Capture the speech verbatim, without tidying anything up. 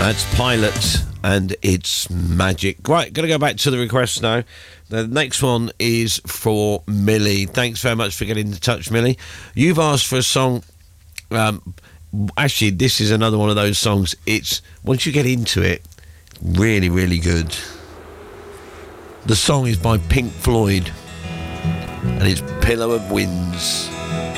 That's Pilot, and it's magic. Right, going to go back to the requests now. The next one is for Millie. Thanks very much for getting in touch, Millie. You've asked for a song. Um, actually, this is another one of those songs. It's, once you get into it, really, really good. The song is by Pink Floyd, and it's Pillow of Winds.